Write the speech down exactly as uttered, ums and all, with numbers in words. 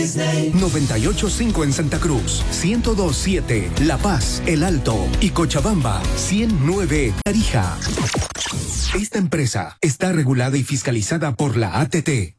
noventa y ocho punto cinco en Santa Cruz, ciento dos punto siete La Paz, El Alto y Cochabamba, ciento nueve Tarija. Esta empresa está regulada y fiscalizada por la A T T.